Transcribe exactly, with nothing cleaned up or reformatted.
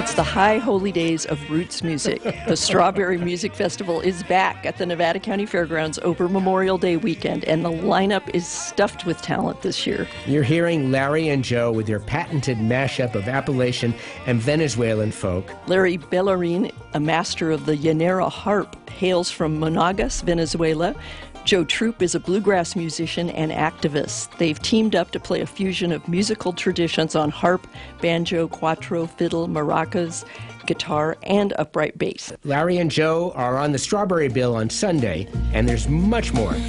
It's the high holy days of roots music. The Strawberry Music Festival is back at the Nevada County Fairgrounds over Memorial Day weekend, and the lineup is stuffed with talent this year. You're hearing Larry and Joe with their patented mashup of Appalachian and Venezuelan folk. Larry Bellarin, a master of the llanera harp, hails from Monagas, Venezuela. Joe Troop is a bluegrass musician and activist. They've teamed up to play a fusion of musical traditions on harp, banjo, cuatro, fiddle, maracas, guitar, and upright bass. Larry and Joe are on the Strawberry Bill on Sunday, and there's much more.